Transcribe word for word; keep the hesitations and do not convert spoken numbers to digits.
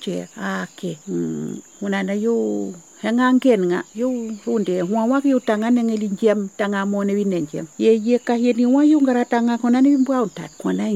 che ake unana yu hangangen nga yu runde huwa yu tangane ngelinjiam tanga mone winenjiam ye ye ka ye ni wa yu ngara tanga kona ni mbwa utat kona